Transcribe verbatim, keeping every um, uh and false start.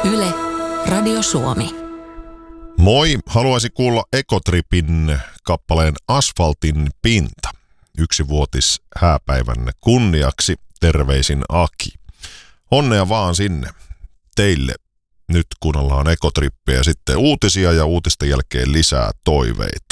Yle, Radio Suomi. Moi, haluaisin kuulla Ekotripin kappaleen Asfaltin pinta. Yksivuotis hääpäivänne kunniaksi, terveisin Aki. Onnea vaan sinne teille. Nyt kuunnellaan Ekotrippiä ja sitten uutisia ja uutisten jälkeen lisää toiveita.